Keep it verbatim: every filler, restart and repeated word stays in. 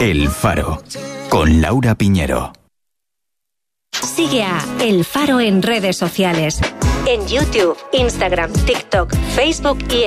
El Faro, con Laura Piñero. Sigue a El Faro en redes sociales. En YouTube, Instagram, TikTok, Facebook y